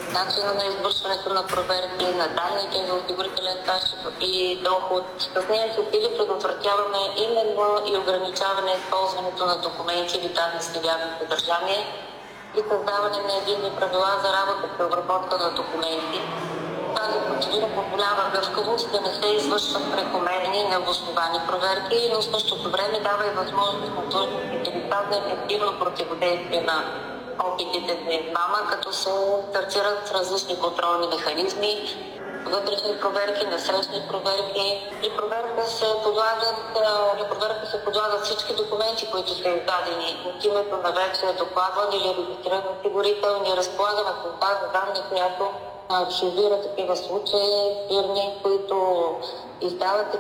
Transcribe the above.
начина на извършването на проверки, на данните за осигурителен стаж и доход. С нея се цели предотвратяване именно и ограничаване използването на документи или данни с невярно съдържание и създаване на единни правила за работа при обработка на документи. Тази процедура позволява гъвкавост да не се извършват прекомерни и необосновани проверки, но в същото време дава и възможност на длъжностните лица за ефективно противодействие на опитите за измама, като се стартират различни контролни механизми, вътрешни проверки, насрещни проверки. При проверка се подлагат всички документи, които са издадени от името на вече докладван или регистриран осигурител. Ние разполагаме с база данни, която архивира такива случаи, фирми, които издават